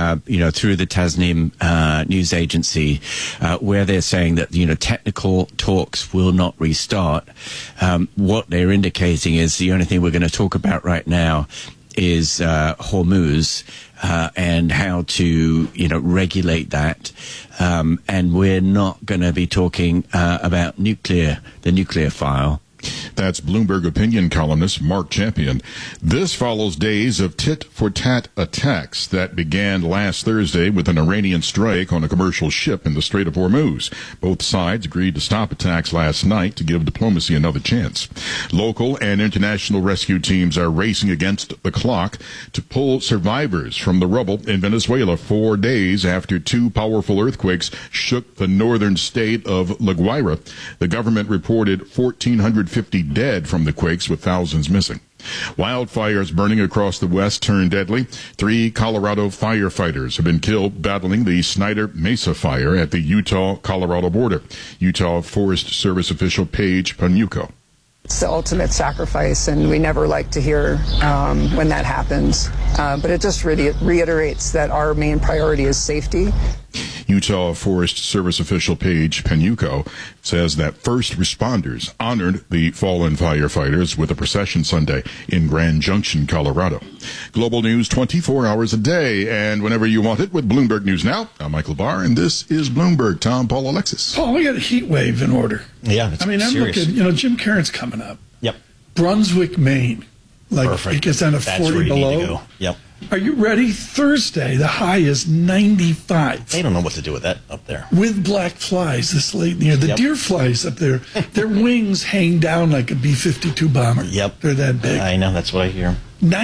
through the Tasnim news agency, where they're saying that, technical talks will not restart. What they're indicating is the only thing we're going to talk about right now is Hormuz and how to, regulate that. And we're not going to be talking about the nuclear file. That's Bloomberg opinion columnist Mark Champion. This follows days of tit-for-tat attacks that began last Thursday with an Iranian strike on a commercial ship in the Strait of Hormuz. Both sides agreed to stop attacks last night to give diplomacy another chance. Local and international rescue teams are racing against the clock to pull survivors from the rubble in Venezuela 4 days after 2 powerful earthquakes shook the northern state of La Guaira. The government reported 1,450 dead from the quakes, with thousands missing. Wildfires burning across the west turned deadly. 3 Colorado firefighters have been killed battling the Snyder Mesa fire at the Utah-Colorado border. Utah Forest Service official Paige Panuco. It's the ultimate sacrifice, and we never like to hear when that happens. But it just really reiterates that our main priority is safety. Utah Forest Service official Paige Panuco says that first responders honored the fallen firefighters with a procession Sunday in Grand Junction, Colorado. Global news 24 hours a day and whenever you want it with Bloomberg News Now. I'm Michael Barr, and this is Bloomberg. Tom, Paul, Alexis. Paul, we got a heat wave in order. Yeah, it's I'm serious. looking, Jim Caron's coming up. Yep. Brunswick, Maine. Perfect. It gets down to That's 40 where you below. need to go. Yep. Are you ready? Thursday, the high is 95. They don't know what to do with that up there. With black flies this late in the year. The Yep. deer flies up there, their wings hang down like a B-52 bomber. Yep. They're that big. I know, that's what I hear.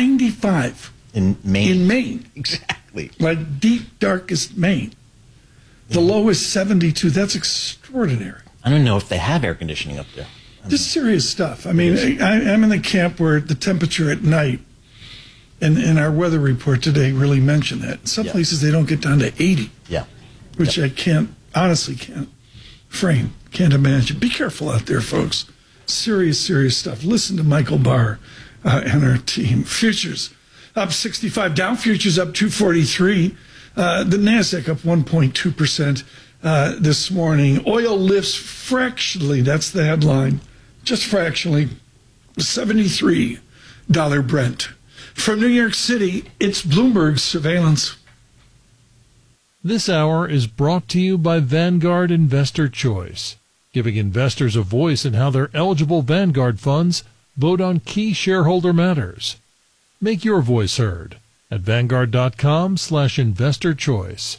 95. In Maine. In Maine. Exactly. Like deep, darkest Maine. The low is 72. That's extraordinary. I don't know if they have air conditioning up there. This is serious stuff. I mean, I'm in the camp where the temperature at night, and our weather report today really mentioned that. In some places, they don't get down to 80. Yeah. Which I honestly can't frame, can't imagine. Be careful out there, folks. Serious stuff. Listen to Michael Barr and our team. Futures up 65, down futures up 243. The NASDAQ up 1.2% this morning. Oil lifts fractionally, that's the headline, just fractionally, $73 Brent. From New York City, it's Bloomberg Surveillance. This hour is brought to you by Vanguard Investor Choice, giving investors a voice in how their eligible Vanguard funds vote on key shareholder matters. Make your voice heard at Vanguard.com/investor choice.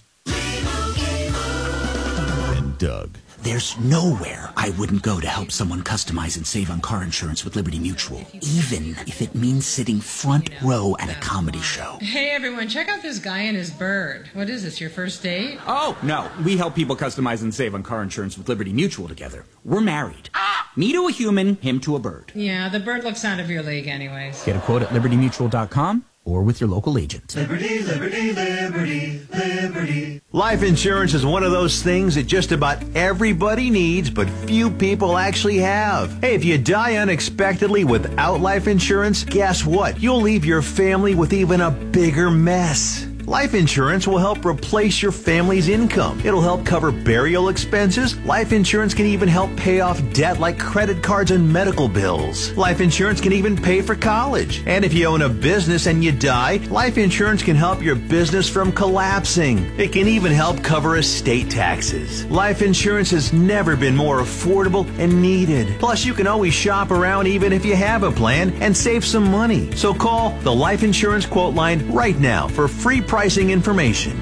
And Doug. There's nowhere I wouldn't go to help someone customize and save on car insurance with Liberty Mutual, even if it means sitting front row at a comedy show. Hey everyone, check out this guy and his bird. What is this, your first date? Oh, no. We help people customize and save on car insurance with Liberty Mutual together. We're married. Me to a human, him to a bird. Yeah, the bird looks out of your league anyways. Get a quote at libertymutual.com or with your local agent. Liberty, liberty, liberty, liberty. Life insurance is one of those things that just about everybody needs, but few people actually have. Hey, if you die unexpectedly without life insurance, guess what? You'll leave your family with even a bigger mess. Life insurance will help replace your family's income. It'll help cover burial expenses. Life insurance can even help pay off debt like credit cards and medical bills. Life insurance can even pay for college. And if you own a business and you die, life insurance can help your business from collapsing. It can even help cover estate taxes. Life insurance has never been more affordable and needed. Plus, you can always shop around even if you have a plan and save some money. So call the Life Insurance Quote Line right now for free pricing information.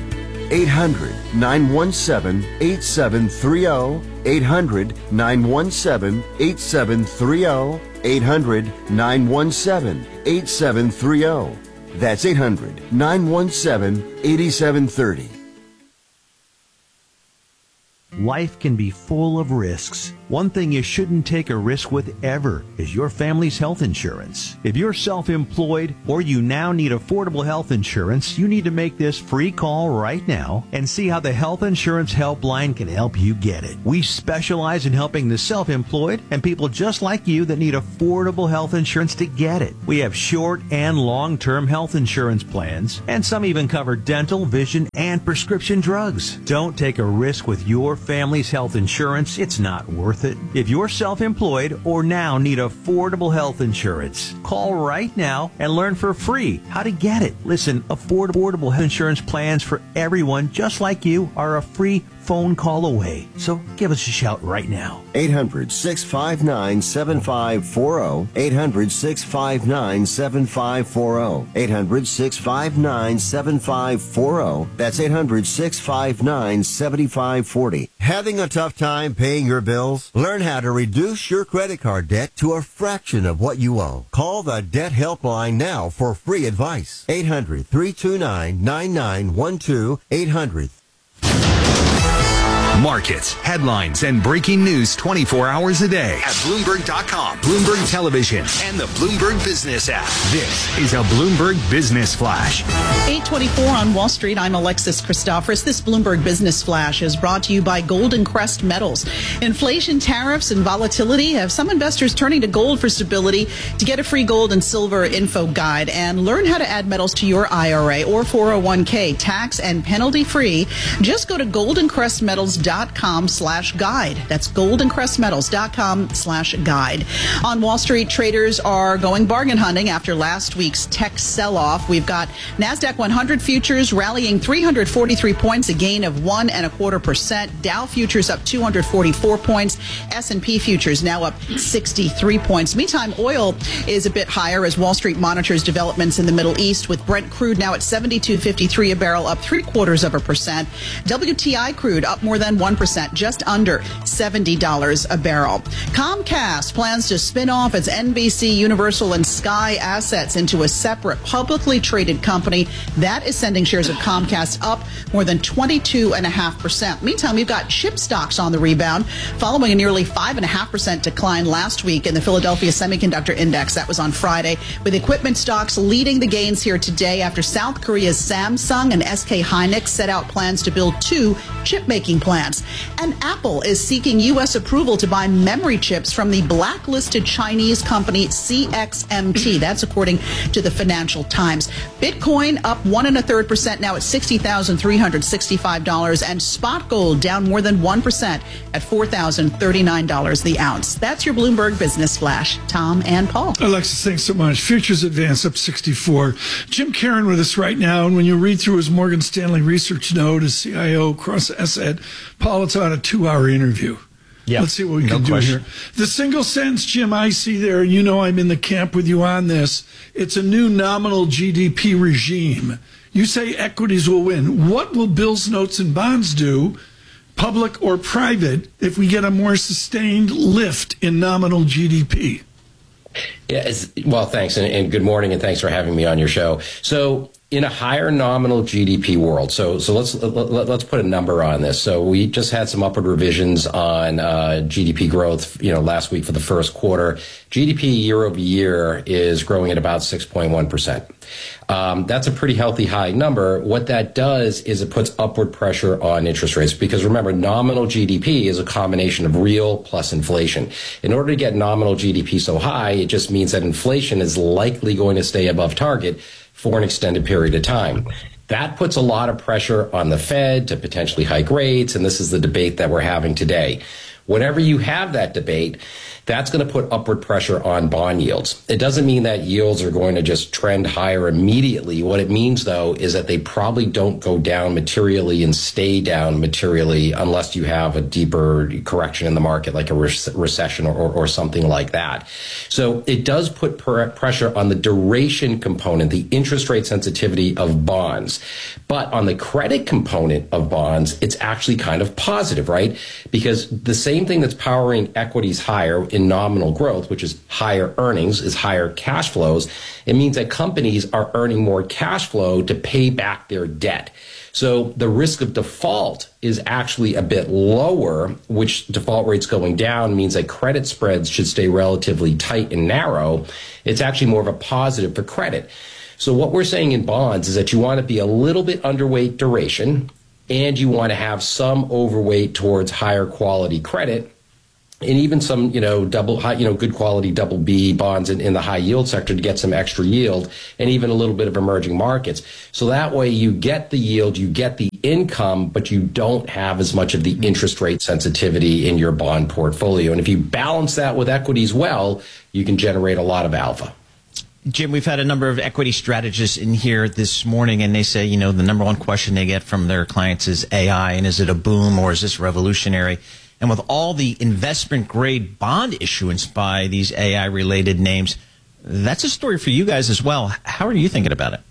800-917-8730. 800-917-8730. 800-917-8730. That's 800-917-8730. Life can be full of risks. One thing you shouldn't take a risk with ever is your family's health insurance. If you're self-employed or you now need affordable health insurance, you need to make this free call right now and see how the Health Insurance Helpline can help you get it. We specialize in helping the self-employed and people just like you that need affordable health insurance to get it. We have short and long-term health insurance plans, and some even cover dental, vision, and prescription drugs. Don't take a risk with your family's health insurance. It's not worth it. If you're self-employed or now need affordable health insurance, call right now and learn for free how to get it. Listen, affordable health insurance plans for everyone just like you are a free phone call away. So give us a shout right now. 800-659-7540. 800-659-7540. 800-659-7540. That's 800-659-7540. Having a tough time paying your bills? Learn how to reduce your credit card debt to a fraction of what you owe. Call the Debt Helpline now for free advice. 800-329-9912. 800. Markets, headlines, and breaking news 24 hours a day at Bloomberg.com, Bloomberg Television, and the Bloomberg Business app. This is a Bloomberg Business Flash. 8:24 on Wall Street. I'm Alexis Christoforous. This Bloomberg Business Flash is brought to you by Golden Crest Metals. Inflation, tariffs, and volatility have some investors turning to gold for stability. To get a free gold and silver info guide and learn how to add metals to your IRA or 401k tax and penalty free, just go to goldencrestmetals.com/guide. That's goldencrestmetals.com/guide. On Wall Street, traders are going bargain hunting after last week's tech sell-off. We've got NASDAQ 100 futures rallying 343 points, a gain of 1.25%. Dow futures up 244 points. S&P futures now up 63 points. Meantime, oil is a bit higher as Wall Street monitors developments in the Middle East, with Brent crude now at $72.53 a barrel, up 0.75%. WTI crude up more than 1%, just under $70 a barrel. Comcast plans to spin off its NBC, Universal, and Sky assets into a separate publicly traded company. That is sending shares of Comcast up more than 22.5%. Meantime, we've got chip stocks on the rebound following a nearly 5.5% decline last week in the Philadelphia Semiconductor Index. That was on Friday, with equipment stocks leading the gains here today after South Korea's Samsung and SK Hynix set out plans to build 2 chip-making plants. And Apple is seeking U.S. approval to buy memory chips from the blacklisted Chinese company CXMT. That's according to the Financial Times. Bitcoin up 1.33%, now at $60,365, and spot gold down more than 1% at $4,039 the ounce. That's your Bloomberg Business Flash. Tom and Paul. Alexis, thanks so much. Futures advance up 64. Jim Caron with us right now, and when you read through his Morgan Stanley research note as CIO Cross Asset, Paul, it's on a 2-hour interview. Yeah. Let's see what we can do here. The single sentence, Jim, I see there, and you know I'm in the camp with you on this, it's a new nominal GDP regime. You say equities will win. What will bills, notes, and bonds do, public or private, if we get a more sustained lift in nominal GDP? Yeah, well, thanks, and good morning, and thanks for having me on your show. So, in a higher nominal GDP world, so let's put a number on this. So we just had some upward revisions on GDP growth, last week for the first quarter. GDP year over year is growing at about 6.1%. That's a pretty healthy high number. What that does is it puts upward pressure on interest rates, because remember, nominal GDP is a combination of real plus inflation. In order to get nominal GDP so high, it just means that inflation is likely going to stay above target for an extended period of time. That puts a lot of pressure on the Fed to potentially hike rates, and this is the debate that we're having today. Whenever you have that debate, that's going to put upward pressure on bond yields. It doesn't mean that yields are going to just trend higher immediately. What it means, though, is that they probably don't go down materially and stay down materially unless you have a deeper correction in the market, like a recession or something like that. So it does put pressure on the duration component, the interest rate sensitivity of bonds. But on the credit component of bonds, it's actually kind of positive, right? Because the same thing that's powering equities higher in nominal growth, which is higher earnings, is higher cash flows. It means that companies are earning more cash flow to pay back their debt. So the risk of default is actually a bit lower, which default rates going down means that credit spreads should stay relatively tight and narrow. It's actually more of a positive for credit. So what we're saying in bonds is that you want to be a little bit underweight duration, and you want to have some overweight towards higher quality credit, and even some, good quality double B bonds in the high yield sector to get some extra yield, and even a little bit of emerging markets. So that way you get the yield, you get the income, but you don't have as much of the interest rate sensitivity in your bond portfolio. And if you balance that with equities well, you can generate a lot of alpha. Jim, we've had a number of equity strategists in here this morning, and they say, the number one question they get from their clients is AI, and is it a boom or is this revolutionary? And with all the investment-grade bond issuance by these AI-related names, that's a story for you guys as well. How are you thinking about it?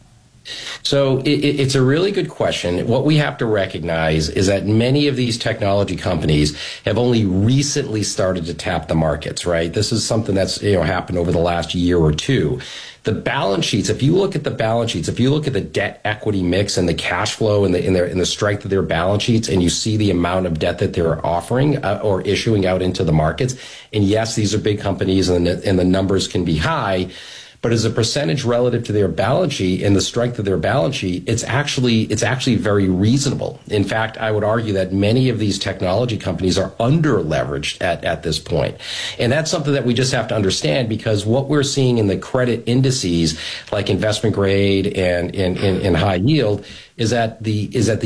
So it's a really good question. What we have to recognize is that many of these technology companies have only recently started to tap the markets, right? This is something that's happened over the last year or two. The balance sheets, if you look at the balance sheets, if you look at the debt equity mix and the cash flow and the strength of their balance sheets, and you see the amount of debt that they're offering or issuing out into the markets, and yes, these are big companies and the numbers can be high, but as a percentage relative to their balance sheet and the strength of their balance sheet, it's actually very reasonable. In fact, I would argue that many of these technology companies are under leveraged at this point. And that's something that we just have to understand, because what we're seeing in the credit indices like investment grade and high yield is at the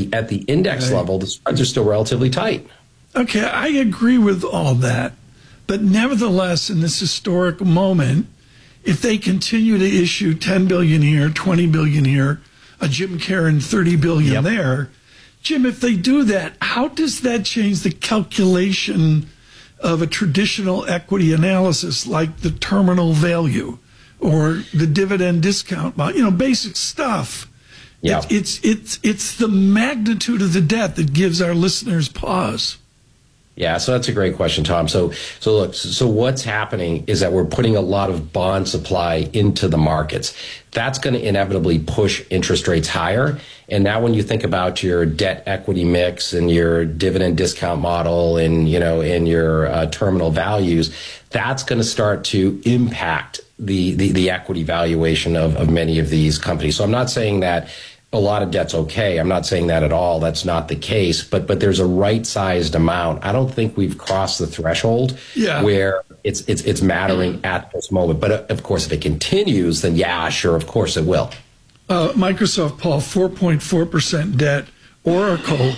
index level, the spreads are still relatively tight. Okay, I agree with all that. But nevertheless, in this historic moment, if they continue to issue 10 billion here, 20 billion here, a Jim Caron 30 billion there, Jim, if they do that, how does that change the calculation of a traditional equity analysis like the terminal value or the dividend discount, basic stuff? Yeah. It's the magnitude of the debt that gives our listeners pause. Yeah, so that's a great question, Tom. So what's happening is that we're putting a lot of bond supply into the markets. That's going to inevitably push interest rates higher. And now when you think about your debt equity mix and your dividend discount model and your terminal values, that's going to start to impact the equity valuation of many of these companies. So I'm not saying that a lot of debt's okay. I'm not saying that at all. That's not the case. But there's a right-sized amount. I don't think we've crossed the threshold where it's mattering at this moment. But of course, if it continues, then sure, of course it will. Microsoft, Paul, 4.4% debt. Oracle,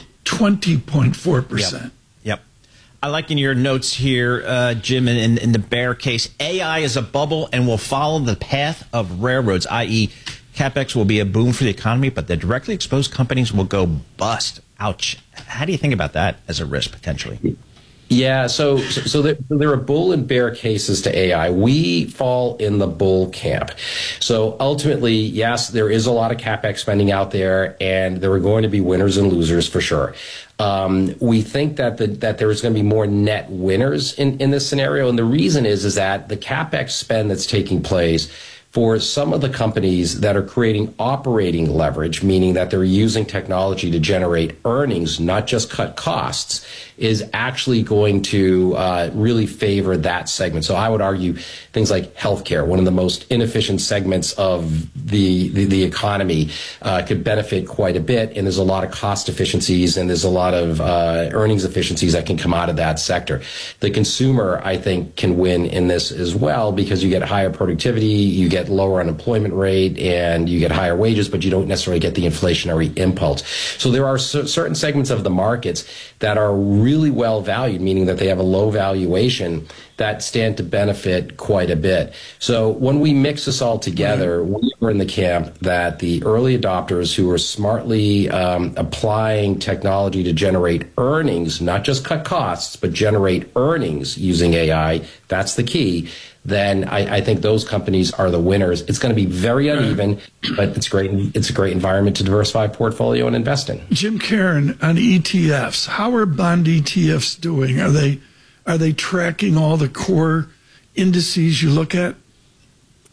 20.4%. Yep. I like in your notes here, Jim, in the bear case, AI is a bubble and will follow the path of railroads, i.e., CapEx will be a boom for the economy, but the directly exposed companies will go bust. Ouch. How do you think about that as a risk potentially? Yeah, so there are bull and bear cases to AI. We fall in the bull camp. So ultimately, yes, there is a lot of CapEx spending out there, and there are going to be winners and losers for sure. We think that there is going to be more net winners in this scenario, and the reason is that the CapEx spend that's taking place for some of the companies that are creating operating leverage, meaning that they're using technology to generate earnings, not just cut costs, is actually going to really favor that segment. So I would argue things like healthcare, one of the most inefficient segments of the economy, could benefit quite a bit. And there's a lot of cost efficiencies and there's a lot of earnings efficiencies that can come out of that sector. The consumer, I think, can win in this as well because you get higher productivity, you get lower unemployment rate, and you get higher wages, but you don't necessarily get the inflationary impulse. So there are certain segments of the markets that are really well valued, meaning that they have a low valuation, that stand to benefit quite a bit. So when we mix this all together, we are in the camp that the early adopters who are smartly applying technology to generate earnings, not just cut costs, but generate earnings using AI, that's the key. Then I think those companies are the winners. It's going to be very uneven, but it's great. It's a great environment to diversify a portfolio and invest in. Jim Caron, on ETFs, how are bond ETFs doing? Are they tracking all the core indices you look at?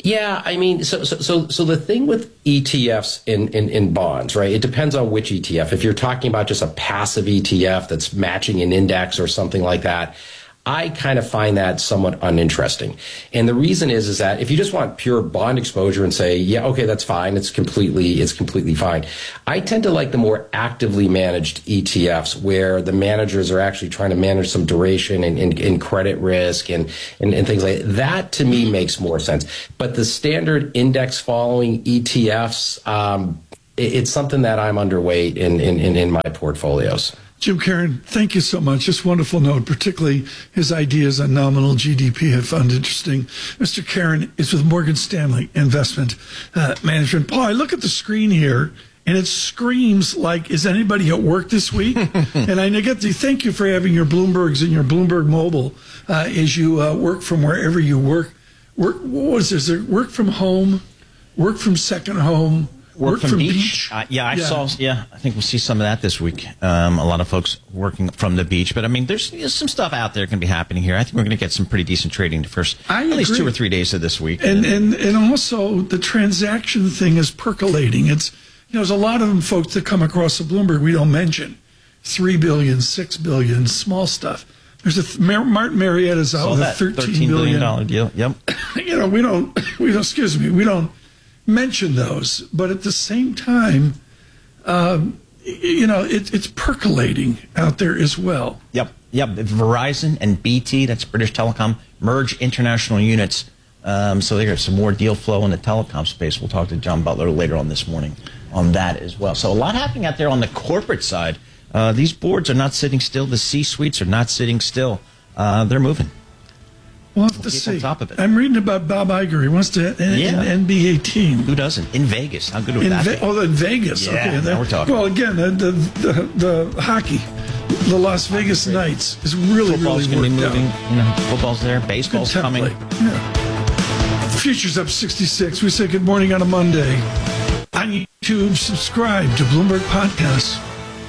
Yeah, I mean, so the thing with ETFs in bonds, right? It depends on which ETF. If you're talking about just a passive ETF that's matching an index or something like that, I kind of find that somewhat uninteresting. And the reason is that if you just want pure bond exposure and say, yeah, okay, that's fine. It's completely fine. I tend to like the more actively managed ETFs where the managers are actually trying to manage some duration and credit risk and things like that. That to me makes more sense. But the standard index following ETFs, it's something that I'm underweight in my portfolios. Jim Caron, thank you so much. Just wonderful note, particularly his ideas on nominal GDP I found interesting. Mr. Caron is with Morgan Stanley Investment Management. Paul, I look at the screen here, and it screams like, is anybody at work this week? And I get to thank you for having your Bloombergs and your Bloomberg Mobile as you work from wherever you work. What was this? Work from home, work from second home, Work from beach? I think we'll see some of that this week. A lot of folks working from the beach. But, I mean, there's some stuff out there going to be happening here. I think we're going to get some pretty decent trading the first at least 2 or 3 days of this week. And also the transaction thing is percolating. It's, there's a lot of them folks that come across the Bloomberg we don't mention. $3 billion, $6 billion, small stuff. There's Martin Marietta's out with a $13 billion deal. Yep. We don't mention those, but at the same time, it's percolating out there as well. Yep. Verizon and BT, that's British Telecom, merge international units. So they got some more deal flow in the telecom space. We'll talk to John Butler later on this morning on that as well. So a lot happening out there on the corporate side. These boards are not sitting still. The C-suites are not sitting still. They're moving. We'll have to see. I'm reading about Bob Iger. He wants to an NBA team. Who doesn't? In Vegas. How good would that be? In Vegas. Yeah, okay. Now we're talking. Well, again, the hockey, the Las Vegas Knights is really, Football's really going to worked be moving. out. Football's there. Baseball's coming. Yeah. Futures up 66. We say good morning on a Monday. On YouTube, subscribe to Bloomberg Podcasts.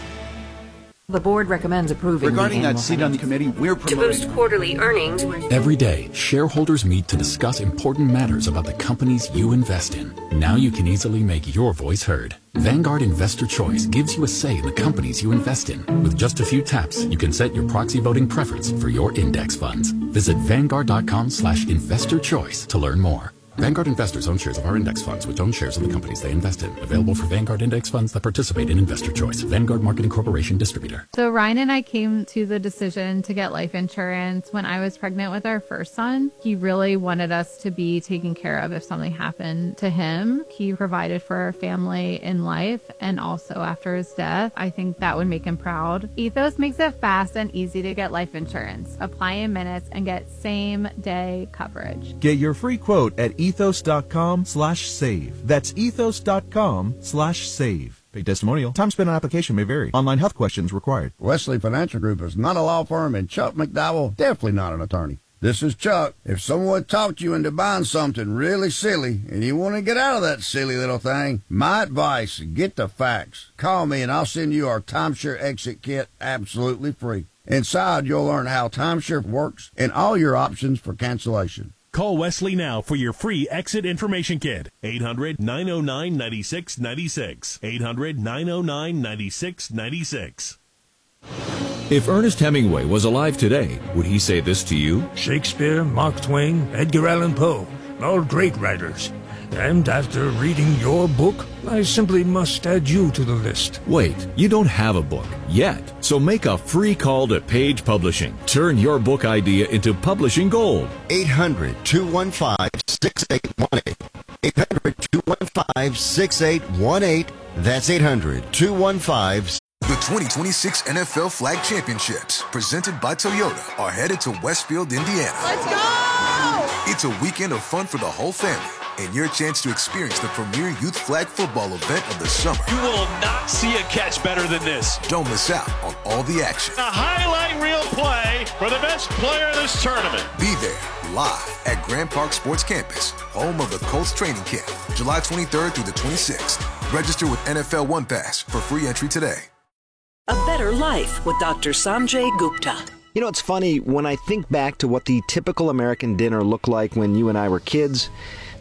The board recommends approving. Regarding that seat on the committee, we're promoting to boost quarterly earnings. Every day, shareholders meet to discuss important matters about the companies you invest in. Now you can easily make your voice heard. Vanguard Investor Choice gives you a say in the companies you invest in. With just a few taps, you can set your proxy voting preference for your index funds. Visit Vanguard.com/investorchoice to learn more. Vanguard investors own shares of our index funds, which own shares of the companies they invest in. Available for Vanguard index funds that participate in Investor Choice. Vanguard Marketing Corporation distributor. So Ryan and I came to the decision to get life insurance when I was pregnant with our first son. He really wanted us to be taken care of if something happened to him. He provided for our family in life and also after his death. I think that would make him proud. Ethos makes it fast and easy to get life insurance. Apply in minutes and get same-day coverage. Get your free quote at ethos.com/save. That's ethos.com/save. Paid testimonial. Time spent on application may vary. Online health questions required. Wesley Financial Group is not a law firm, and Chuck McDowell definitely not an attorney. This is Chuck. If someone talked you into buying something really silly and you want to get out of that silly little thing, my advice, get the facts. Call me and I'll send you our timeshare exit kit absolutely free. Inside, you'll learn how timeshare works and all your options for cancellation. Call Wesley now for your free exit information kit. 800-909-9696. 800-909-9696. If Ernest Hemingway was alive today, would he say this to you? Shakespeare, Mark Twain, Edgar Allan Poe, all great writers. And after reading your book, I simply must add you to the list. Wait, you don't have a book yet. So make a free call to Page Publishing. Turn your book idea into publishing gold. 800-215-6818. 800-215-6818. That's 800-215-6818. The 2026 NFL Flag Championships, presented by Toyota, are headed to Westfield, Indiana. Let's go! It's a weekend of fun for the whole family and your chance to experience the premier youth flag football event of the summer. You will not see a catch better than this. Don't miss out on all the action. A highlight reel play for the best player in this tournament. Be there live at Grand Park Sports Campus, home of the Colts training camp, July 23rd through the 26th. Register with NFL One Pass for free entry today. A better life with Dr. Sanjay Gupta. You know, it's funny, when I think back to what the typical American dinner looked like when you and I were kids,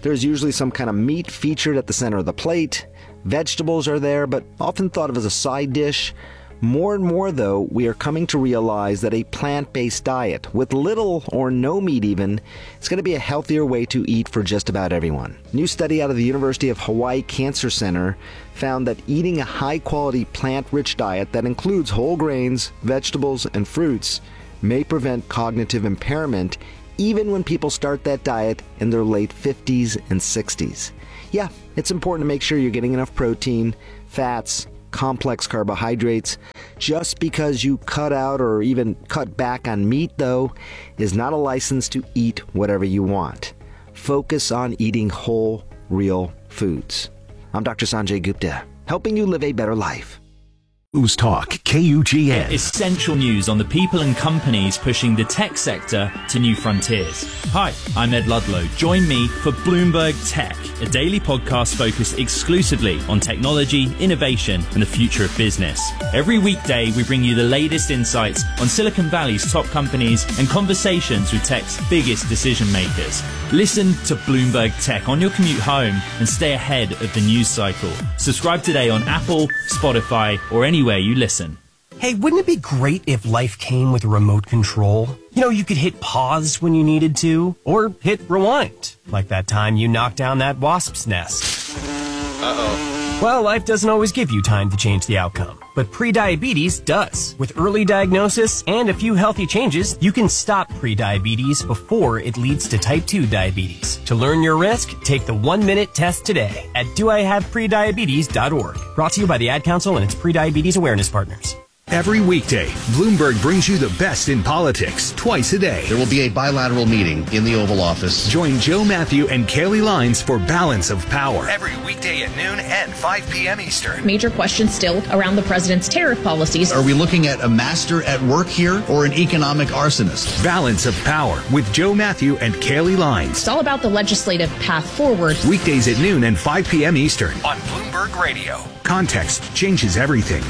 There's usually some kind of meat featured at the center of the plate. Vegetables are there, but often thought of as a side dish. More and more, though, we are coming to realize that a plant-based diet, with little or no meat even, is going to be a healthier way to eat for just about everyone. A new study out of the University of Hawaii Cancer Center found that eating a high-quality plant-rich diet that includes whole grains, vegetables, and fruits may prevent cognitive impairment even when people start that diet in their late 50s and 60s. Yeah, it's important to make sure you're getting enough protein, fats, complex carbohydrates. Just because you cut out or even cut back on meat, though, is not a license to eat whatever you want. Focus on eating whole, real foods. I'm Dr. Sanjay Gupta, helping you live a better life. News Talk, KUGN. Essential news on the people and companies pushing the tech sector to new frontiers. Hi, I'm Ed Ludlow. Join me for Bloomberg Tech, a daily podcast focused exclusively on technology, innovation, and the future of business. Every weekday, we bring you the latest insights on Silicon Valley's top companies and conversations with tech's biggest decision makers. Listen to Bloomberg Tech on your commute home and stay ahead of the news cycle. Subscribe today on Apple, Spotify, or anywhere you listen. Hey, wouldn't it be great if life came with a remote control? You know, you could hit pause when you needed to, or hit rewind, like that time you knocked down that wasp's nest. Uh-oh. Well, life doesn't always give you time to change the outcome, but prediabetes does. With early diagnosis and a few healthy changes, you can stop prediabetes before it leads to type 2 diabetes. To learn your risk, take the 1-minute test today at doihaveprediabetes.org. Brought to you by the Ad Council and its prediabetes awareness partners. Every weekday, Bloomberg brings you the best in politics twice a day. There will be a bilateral meeting in the Oval Office. Join Joe Matthew and Kaylee Lines for Balance of Power. Every weekday at noon and 5 p.m. Eastern. Major questions still around the president's tariff policies. Are we looking at a master at work here or an economic arsonist? Balance of Power with Joe Matthew and Kaylee Lines. It's all about the legislative path forward. Weekdays at noon and 5 p.m. Eastern on Bloomberg Radio. Context changes everything.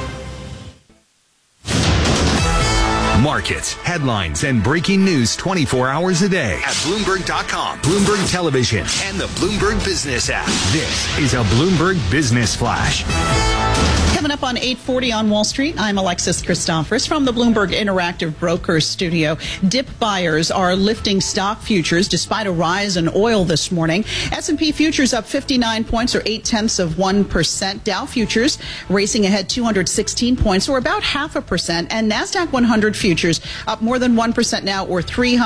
Markets, headlines, and breaking news 24 hours a day at Bloomberg.com, Bloomberg Television, and the Bloomberg Business app. This is a Bloomberg Business Flash. Coming up on 8:40 on Wall Street, I'm Alexis Christoforous from the Bloomberg Interactive Brokers studio. Dip buyers are lifting stock futures despite a rise in oil this morning. S&P futures up 59 points or 0.8%. Dow futures racing ahead 216 points or about 0.5%. And NASDAQ 100 futures up more than 1% now or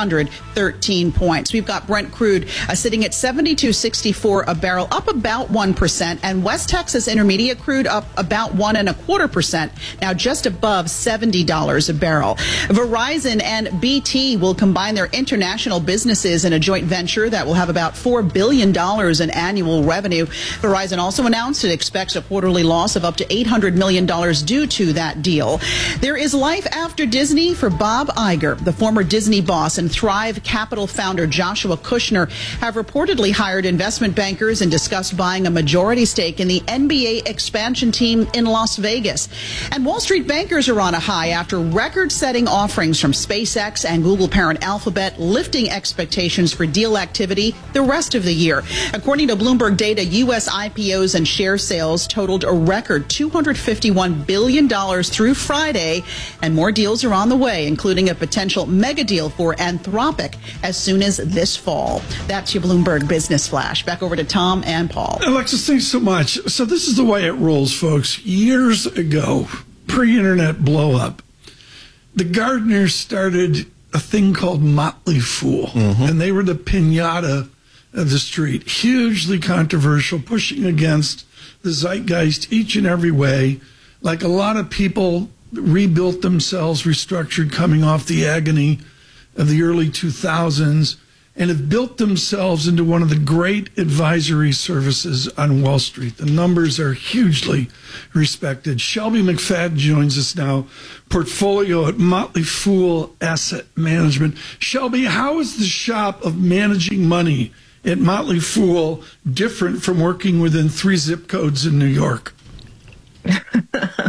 313 points. We've got Brent crude sitting at $72.64 a barrel, up about 1%. And West Texas Intermediate crude up about 1.25%, now just above $70 a barrel. Verizon and BT will combine their international businesses in a joint venture that will have about $4 billion in annual revenue. Verizon also announced it expects a quarterly loss of up to $800 million due to that deal. There is life after Disney for Bob Iger. The former Disney boss and Thrive Capital founder Joshua Kushner have reportedly hired investment bankers and discussed buying a majority stake in the NBA expansion team in Las Vegas. And Wall Street bankers are on a high after record-setting offerings from SpaceX and Google parent Alphabet, lifting expectations for deal activity the rest of the year. According to Bloomberg data, U.S. IPOs and share sales totaled a record $251 billion through Friday, and more deals are on the way, including a potential mega deal for Anthropic as soon as this fall. That's your Bloomberg Business Flash. Back over to Tom and Paul. Alexis, thanks so much. So this is the way it rolls, folks. Years ago, pre-internet blow-up, the Gardeners started a thing called Motley Fool, and they were the piñata of the street. Hugely controversial, pushing against the zeitgeist each and every way. Like a lot of people rebuilt themselves, restructured, coming off the agony of the early 2000s, and have built themselves into one of the great advisory services on Wall Street. The numbers are hugely respected. Shelby McFadden joins us now, portfolio at Motley Fool Asset Management. Shelby, how is the shop of managing money at Motley Fool different from working within 3 zip codes in New York?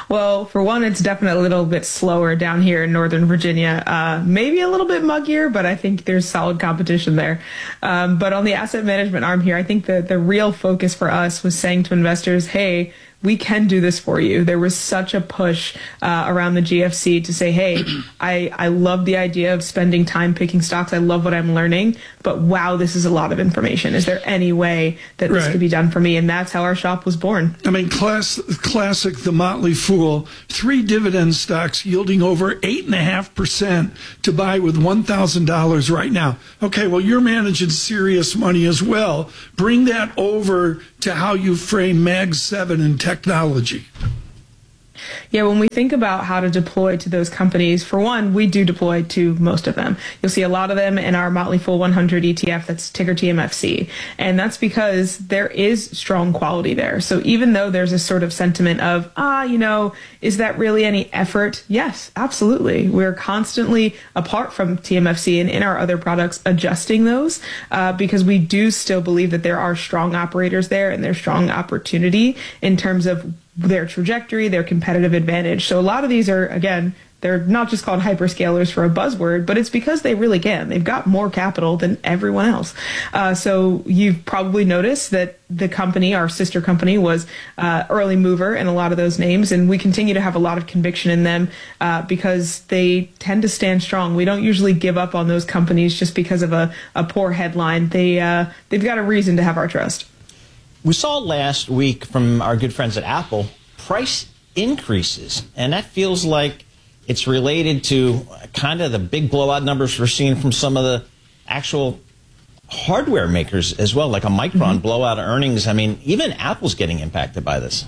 Well, for one, it's definitely a little bit slower down here in Northern Virginia. Maybe a little bit muggier, but I think there's solid competition there. But on the asset management arm here, I think the real focus for us was saying to investors, hey, we can do this for you. There was such a push around the GFC to say, hey, I love the idea of spending time picking stocks. I love what I'm learning, but wow, this is a lot of information. Is there any way that this could be done for me? And that's how our shop was born. I mean, classic, the Motley Fool, 3 dividend stocks yielding over 8.5% to buy with $1,000 right now. Okay, well, you're managing serious money as well. Bring that over to how you frame Mag 7 and technology. Yeah, when we think about how to deploy to those companies, for one, we do deploy to most of them. You'll see a lot of them in our Motley Fool 100 ETF, that's ticker TMFC. And that's because there is strong quality there. So even though there's a sort of sentiment of, is that really any effort? Yes, absolutely. We're constantly, apart from TMFC and in our other products, adjusting those because we do still believe that there are strong operators there and there's strong opportunity in terms of their trajectory, their competitive advantage. So a lot of these are, again, they're not just called hyperscalers for a buzzword, but it's because they really can. They've got more capital than everyone else. So you've probably noticed that the company, our sister company, was early mover in a lot of those names, and we continue to have a lot of conviction in them because they tend to stand strong. We don't usually give up on those companies just because of a poor headline. They've got a reason to have our trust. We saw last week from our good friends at Apple price increases, and that feels like it's related to kind of the big blowout numbers we're seeing from some of the actual hardware makers as well, like a Micron blowout earnings. I mean, even Apple's getting impacted by this.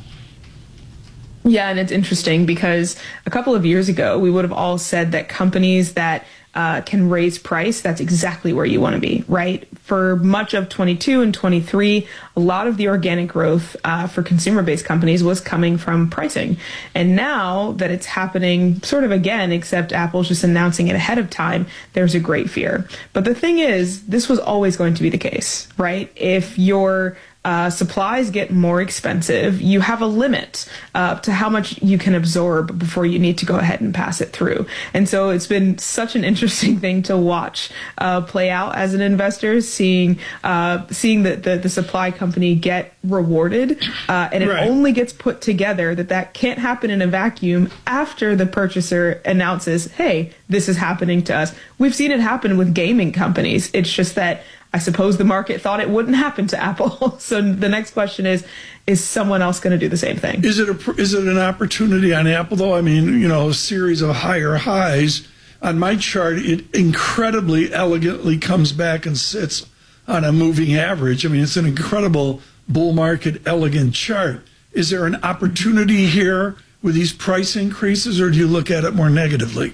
Yeah, and it's interesting because a couple of years ago, we would have all said that companies that can raise price, that's exactly where you want to be, right? For much of 22 and 23, a lot of the organic growth for consumer-based companies was coming from pricing. And now that it's happening sort of again, except Apple's just announcing it ahead of time, there's a great fear. But the thing is, this was always going to be the case, right? If your supplies get more expensive, you have a limit to how much you can absorb before you need to go ahead and pass it through. And so it's been such an interesting thing to watch play out as an investor, seeing the supply company get rewarded, and it only gets put together that can't happen in a vacuum after the purchaser announces, hey, this is happening to us. We've seen it happen with gaming companies. It's just that I suppose the market thought it wouldn't happen to Apple. So the next question is someone else going to do the same thing? Is it an opportunity on Apple, though? I mean, a series of higher highs. On my chart, it incredibly elegantly comes back and sits on a moving average. I mean, it's an incredible bull market, elegant chart. Is there an opportunity here with these price increases, or do you look at it more negatively?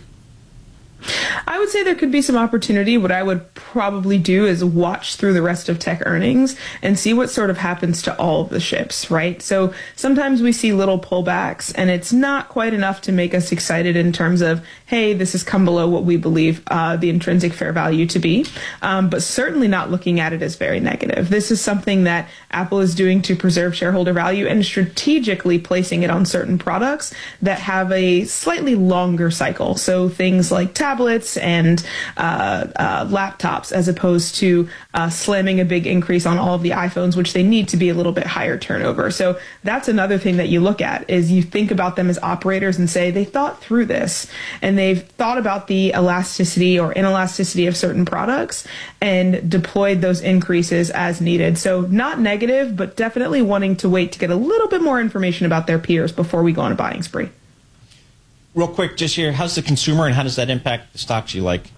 I would say there could be some opportunity. What I would probably do is watch through the rest of tech earnings and see what sort of happens to all of the ships, right? So sometimes we see little pullbacks and it's not quite enough to make us excited in terms of, hey, this has come below what we believe the intrinsic fair value to be, but certainly not looking at it as very negative. This is something that Apple is doing to preserve shareholder value and strategically placing it on certain products that have a slightly longer cycle. So things like tablets and laptops, as opposed to slamming a big increase on all of the iPhones, which they need to be a little bit higher turnover. So that's another thing that you look at, is you think about them as operators and say they thought through this and they've thought about the elasticity or inelasticity of certain products and deployed those increases as needed. So not negative, but definitely wanting to wait to get a little bit more information about their peers before we go on a buying spree. Real quick, just here, how's the consumer and how does that impact the stocks you like?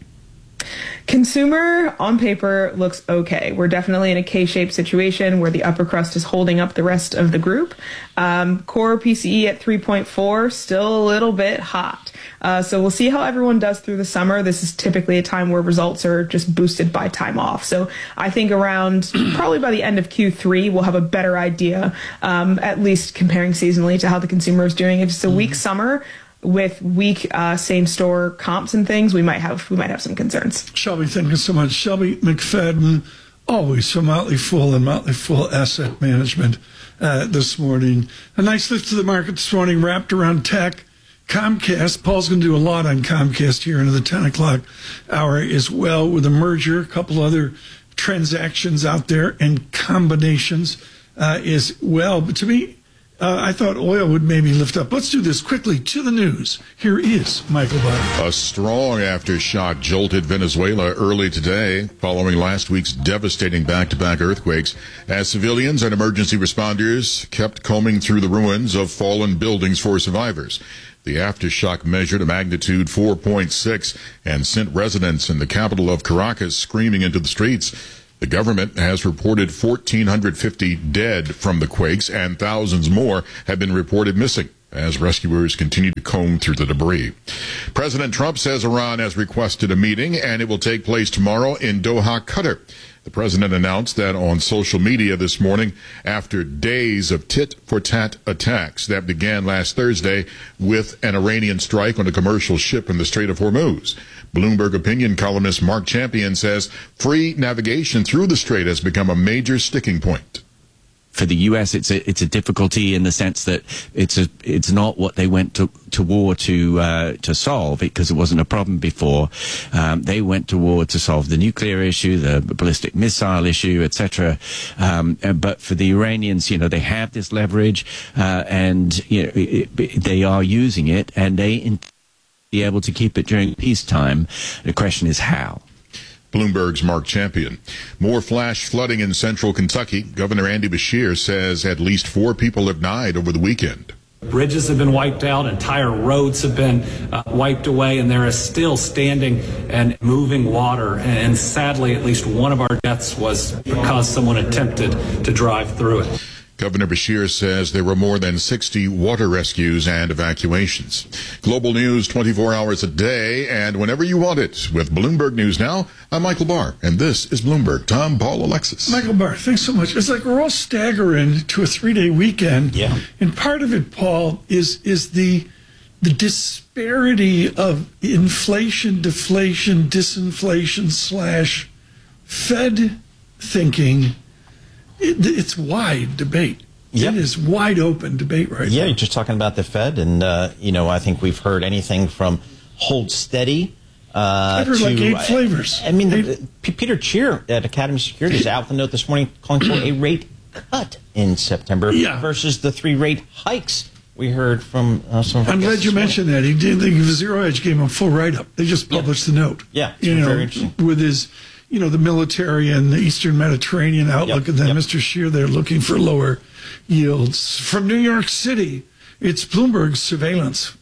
Consumer on paper looks okay. We're definitely in a K-shaped situation where the upper crust is holding up the rest of the group. Core PCE at 3.4, still a little bit hot. So we'll see how everyone does through the summer. This is typically a time where results are just boosted by time off. So I think around probably by the end of Q3, we'll have a better idea, at least comparing seasonally to how the consumer is doing. If it's a weak summer with weak same-store comps and things, we might have some concerns. Shelby, thank you so much. Shelby McFadden always from Motley Fool and Motley Fool Asset Management this morning. A nice lift to the market this morning wrapped around tech. Comcast, Paul's going to do a lot on Comcast here into the 10 o'clock hour as well, with a merger, a couple other transactions out there and combinations as well. But to me, I thought oil would maybe lift up. Let's do this quickly to the news. Here is Michael Barr. A strong aftershock jolted Venezuela early today following last week's devastating back-to-back earthquakes as civilians and emergency responders kept combing through the ruins of fallen buildings for survivors. The aftershock measured a magnitude 4.6 and sent residents in the capital of Caracas screaming into the streets. The government has reported 1,450 dead from the quakes, and thousands more have been reported missing as rescuers continue to comb through the debris. President Trump says Iran has requested a meeting, and it will take place tomorrow in Doha, Qatar. The president announced that on social media this morning after days of tit-for-tat attacks that began last Thursday with an Iranian strike on a commercial ship in the Strait of Hormuz. Bloomberg opinion columnist Mark Champion says free navigation through the strait has become a major sticking point. For the U.S., it's a difficulty in the sense that it's not what they went to war to solve, because it wasn't a problem before. They went to war to solve the nuclear issue, the ballistic missile issue, etc. But for the Iranians, they have this leverage, and they are using it, and they be able to keep it during peacetime. The question is how. Bloomberg's Mark Champion. More flash flooding in central Kentucky. Governor Andy Beshear says at least 4 people have died over the weekend. Bridges have been wiped out, entire roads have been wiped away, and there is still standing and moving water. And sadly, at least one of our deaths was because someone attempted to drive through it. Governor Beshear says there were more than 60 water rescues and evacuations. Global news 24 hours a day and whenever you want it. With Bloomberg News Now, I'm Michael Barr, and this is Bloomberg. Tom, Paul, Alexis. Michael Barr, thanks so much. It's like we're all staggering to a 3-day weekend. Yeah. And part of it, Paul, is the disparity of inflation, deflation, disinflation / Fed thinking. It's wide debate. Yep. It is wide open debate right now. Yeah, you're just talking about the Fed, and I think we've heard anything from hold steady. I've heard like 8 flavors. I mean, Peter Cheer at Academy Securities out with a note this morning calling for a rate cut in September versus the 3 rate hikes we heard from some of our I'm glad you mentioned that. He didn't think the Zero Hedge gave him a full write-up. They just published the note. Yeah, it's very interesting. With his... the military and the Eastern Mediterranean outlook, and then Mr. Scheer, they're looking for lower yields. From New York City, it's Bloomberg Surveillance.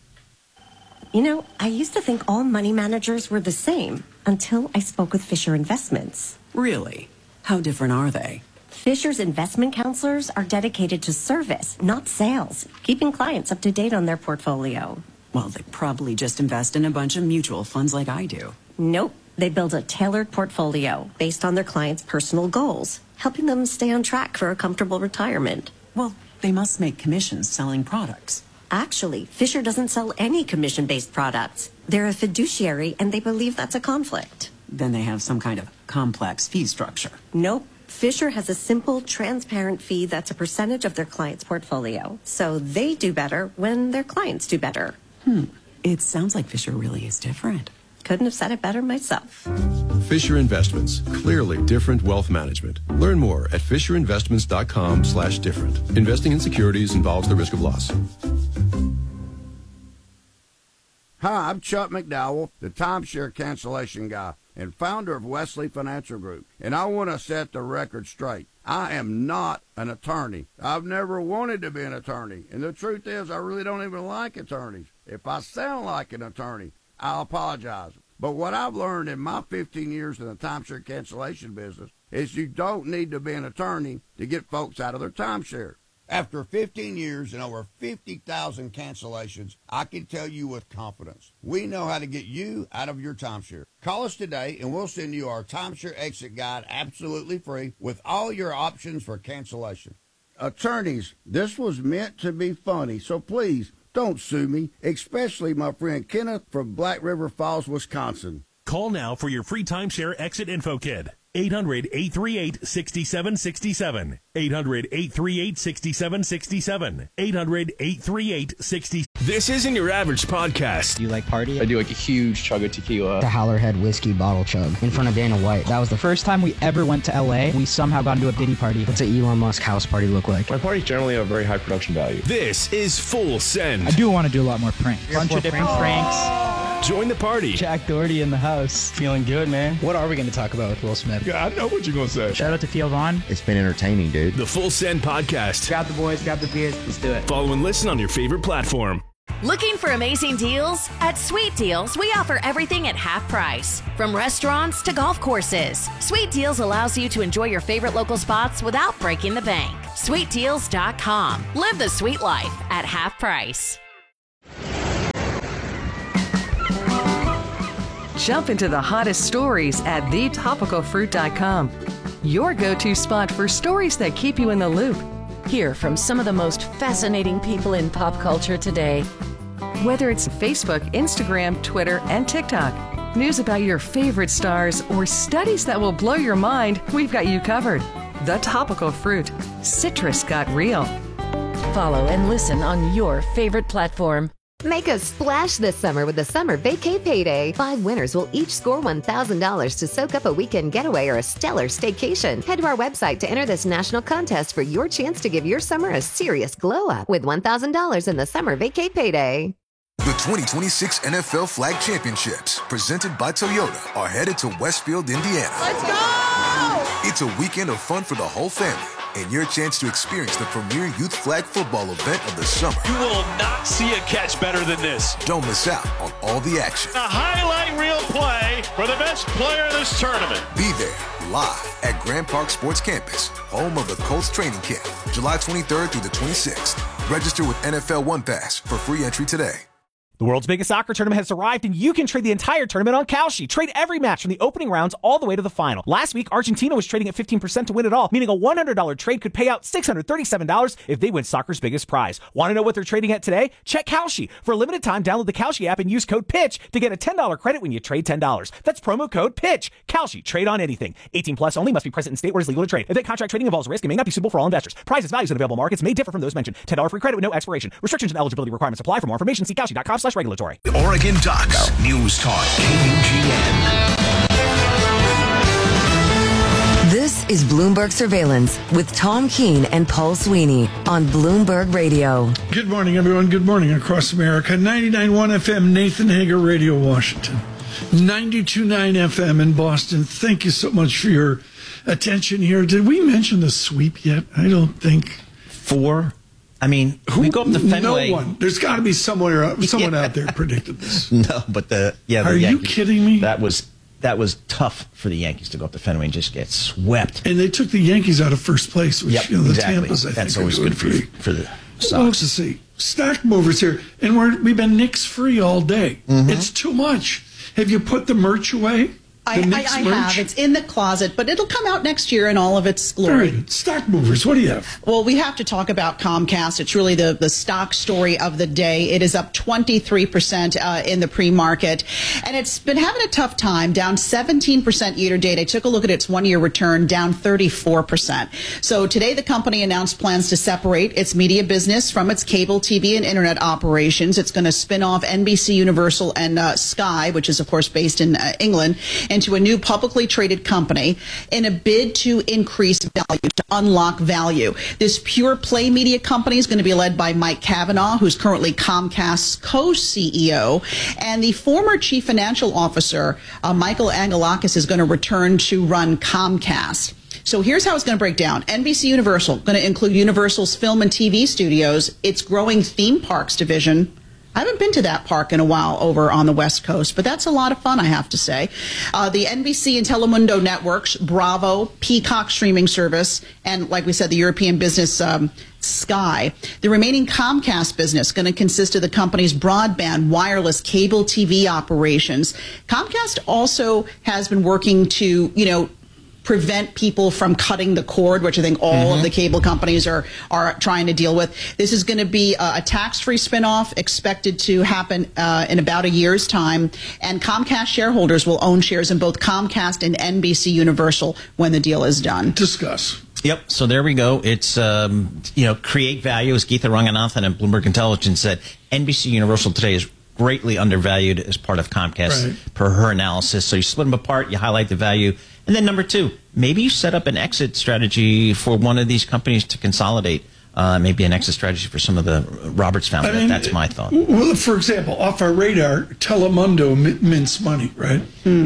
I used to think all money managers were the same until I spoke with Fisher Investments. Really? How different are they? Fisher's investment counselors are dedicated to service, not sales, keeping clients up to date on their portfolio. Well, they probably just invest in a bunch of mutual funds like I do. Nope. They build a tailored portfolio based on their clients' personal goals, helping them stay on track for a comfortable retirement. Well, they must make commissions selling products. Actually, Fisher doesn't sell any commission-based products. They're a fiduciary, and they believe that's a conflict. Then they have some kind of complex fee structure. Nope. Fisher has a simple, transparent fee that's a percentage of their client's portfolio. So they do better when their clients do better. It sounds like Fisher really is different. Couldn't have said it better myself. Fisher Investments. Clearly different wealth management. Learn more at fisherinvestments.com/different. Investing in securities involves the risk of loss. Hi, I'm Chuck McDowell, the timeshare cancellation guy and founder of Wesley Financial Group. And I want to set the record straight. I am not an attorney. I've never wanted to be an attorney. And the truth is, I really don't even like attorneys. If I sound like an attorney, I'll apologize. But what I've learned in my 15 years in the timeshare cancellation business is you don't need to be an attorney to get folks out of their timeshare. After 15 years and over 50,000 cancellations, I can tell you with confidence, we know how to get you out of your timeshare. Call us today and we'll send you our timeshare exit guide absolutely free with all your options for cancellation. Attorneys, this was meant to be funny, so please, don't sue me, especially my friend Kenneth from Black River Falls, Wisconsin. Call now for your free timeshare exit info kit. 800-838-6767. 800-838-6767. 800-838-6767. This isn't your average podcast. Do you like party? I do like a huge chug of tequila. The Howlerhead whiskey bottle chug in front of Dana White. That was the first time we ever went to LA. We somehow got into a Diddy party. What's an Elon Musk house party look like? My parties generally have very high production value. This is Full Send. I do want to do a lot more pranks. Bunch of different pranks. Join the party. Jack Doherty in the house. Feeling good, man. What are we going to talk about with Will Smith? Yeah, I know what you're going to say. Shout out to Theo Vaughn. It's been entertaining, dude. The Full Send Podcast. Grab the boys, grab the beers. Let's do it. Follow and listen on your favorite platform. Looking for amazing deals? At Sweet Deals, we offer everything at half price. From restaurants to golf courses, Sweet Deals allows you to enjoy your favorite local spots without breaking the bank. SweetDeals.com. Live the sweet life at half price. Jump into the hottest stories at thetopicalfruit.com. Your go-to spot for stories that keep you in the loop. Hear from some of the most fascinating people in pop culture today. Whether it's Facebook, Instagram, Twitter, and TikTok, news about your favorite stars, or studies that will blow your mind, we've got you covered. The Topical Fruit. Citrus got real. Follow and listen on your favorite platform. Make a splash this summer with the Summer Vacay Payday. 5 winners will each score $1,000 to soak up a weekend getaway or a stellar staycation. Head to our website to enter this national contest for your chance to give your summer a serious glow-up with $1,000 in the Summer Vacay Payday. The 2026 NFL Flag Championships, presented by Toyota, are headed to Westfield, Indiana. Let's go! It's a weekend of fun for the whole family, and your chance to experience the premier youth flag football event of the summer. You will not see a catch better than this. Don't miss out on all the action. A highlight reel play for the best player in this tournament. Be there live at Grand Park Sports Campus, home of the Colts training camp, July 23rd through the 26th. Register with NFL One Pass for free entry today. The world's biggest soccer tournament has arrived, and you can trade the entire tournament on Kalshi. Trade every match from the opening rounds all the way to the final. Last week, Argentina was trading at 15% to win it all, meaning a $100 trade could pay out $637 if they win soccer's biggest prize. Want to know what they're trading at today? Check Kalshi. For a limited time, download the Kalshi app and use code PITCH to get a $10 credit when you trade $10. That's promo code PITCH. Kalshi. Trade on anything. 18 plus only. Must be present in state where it is legal to trade. Event contract trading involves risk and may not be suitable for all investors. Prizes, values, and available markets may differ from those mentioned. $10 free credit with no expiration. Restrictions and eligibility requirements apply. For more information, see Kalshi.com/regulatory. Oregon Ducks. News Talk KUGN. This is Bloomberg Surveillance with Tom Keene and Paul Sweeney on Bloomberg Radio. Good morning, everyone. Good morning across America. 99.1 FM, Nathan Hager Radio, Washington. 92.9 FM in Boston. Thank you so much for your attention here. Did we mention the sweep yet? I don't think. 4. I mean, we go up to Fenway. No one. There's got to be someone out there predicted this. No, but the Are Yankees, you kidding me? That was tough for the Yankees to go up to Fenway and just get swept. And they took the Yankees out of first place, which the exactly. Tampas, I That's think, always good for the Sox. Well, to see stock movers here, and we've been Knicks free all day. Mm-hmm. It's too much. Have you put the merch away? I have. It's in the closet, but it'll come out next year in all of its glory. Very good. Stock movers, what do you have? Well, we have to talk about Comcast. It's really the stock story of the day. It is up 23% in the pre-market, and it's been having a tough time, down 17% year to date. I took a look at its one-year return, down 34%. So today the company announced plans to separate its media business from its cable TV and internet operations. It's going to spin off NBC Universal and Sky, which is, of course, based in England, into a new publicly traded company in a bid to increase value, to unlock value. This pure play media company is going to be led by Mike Cavanaugh, who's currently Comcast's co-CEO, and the former chief financial officer, Michael Angelakis, is going to return to run Comcast. So here's how it's going to break down. NBC Universal, going to include Universal's film and TV studios, its growing theme parks division. I haven't been to that park in a while over on the West Coast, but that's a lot of fun, I have to say. The NBC and Telemundo networks, Bravo, Peacock streaming service, and like we said, the European business Sky. The remaining Comcast business going to consist of the company's broadband, wireless, cable TV operations. Comcast also has been working to, prevent people from cutting the cord, which I think all of the cable companies are trying to deal with. This is going to be a tax-free spinoff expected to happen in about a year's time. And Comcast shareholders will own shares in both Comcast and NBC Universal when the deal is done. Discuss. Yep. So there we go. It's, create value, as Geetha Ranganathan at Bloomberg Intelligence said. NBC Universal today is greatly undervalued as part of Comcast per her analysis. So you split them apart, you highlight the value. And then number two, maybe you set up an exit strategy for one of these companies to consolidate. Maybe an exit strategy for some of the Roberts family. That's my thought. Well, for example, off our radar, Telemundo mints money, right?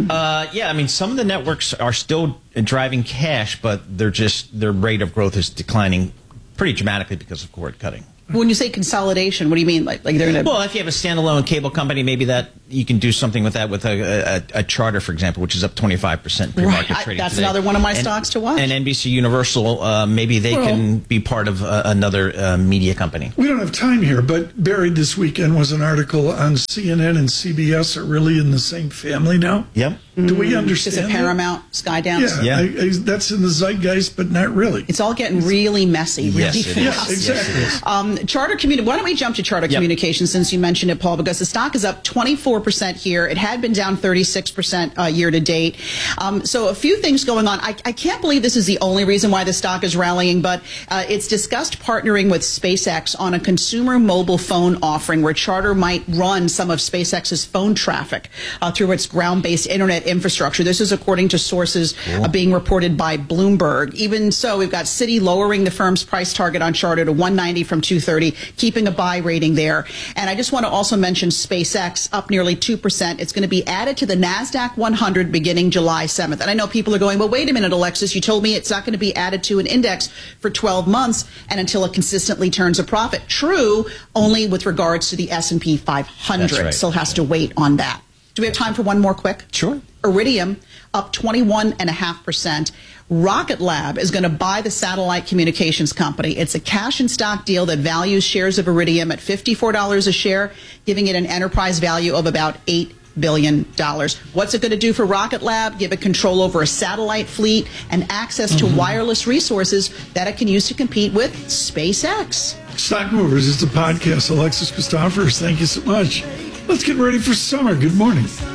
Some of the networks are still driving cash, but their rate of growth is declining pretty dramatically because of cord cutting. When you say consolidation, what do you mean? Like they're going to? Well, if you have a standalone cable company, maybe that you can do something with that with a Charter, for example, which is up 25% pre-market trading That's today. another one of my stocks to watch. And NBC Universal, maybe they can be part of another media company. We don't have time here, but buried this weekend was an article on CNN and CBS are really in the same family now. Yep. Do we understand? Is it Paramount, Skydance? Yeah. That's in the zeitgeist, but not really. It's all getting really messy, really fast. Yes, exactly. Charter Why don't we jump to Charter Communications since you mentioned it, Paul, because the stock is up 24% here. It had been down 36% year to date. So a few things going on. I can't believe this is the only reason why the stock is rallying, but it's discussed partnering with SpaceX on a consumer mobile phone offering where Charter might run some of SpaceX's phone traffic through its ground-based internet infrastructure. This is according to sources being reported by Bloomberg. Even so, we've got Citi lowering the firm's price target on Charter to 190 from 230, keeping a buy rating there. And I just want to also mention SpaceX up nearly 2%. It's going to be added to the NASDAQ 100 beginning July 7th. And I know people are going, well, wait a minute, Alexis, you told me it's not going to be added to an index for 12 months and until it consistently turns a profit. True, only with regards to the S&P 500. That's right. Still has to wait on that. Do we have time for one more quick? Sure. Iridium up 21.5%. Rocket Lab is going to buy the satellite communications company. It's a cash and stock deal that values shares of Iridium at $54 a share, giving it an enterprise value of about $8 billion. What's it going to do for Rocket Lab? Give it control over a satellite fleet and access to wireless resources that it can use to compete with SpaceX. Stock Movers is a podcast. Alexis Christophers, thank you so much. Let's get ready for summer. Good morning.